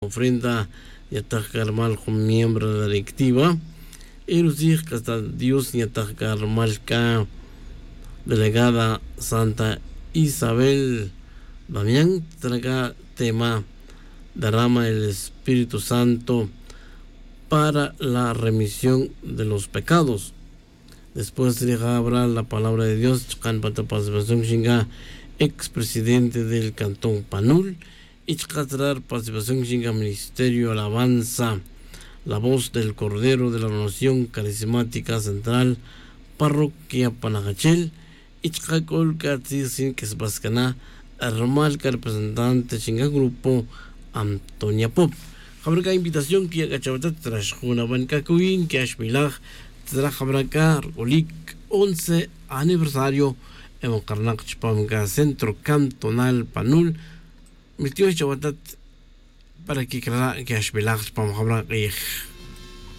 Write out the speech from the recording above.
ofrenda yatakar mal con miembro de la directiva. Y los hijos que hasta Dios yatakar malca delegada Santa Isabel Damián traga tema derrama el Espíritu Santo para la remisión de los pecados. Después de hablar la palabra de Dios, participación chinga expresidente del Cantón Panul, y participación chinga Ministerio Alabanza, la voz del Cordero de la Nación Carismática Central, Parroquia Panagachel, y sin que se pascana, Armal representante chinga grupo Antonia Pop. Habrá invitación que agachabatat tras una banca queen que ashmilag tras habrá olik 11 aniversario en Karnak Chpamga Centro Cantonal Panul metió chabatat para que ashmilag Chpam habrá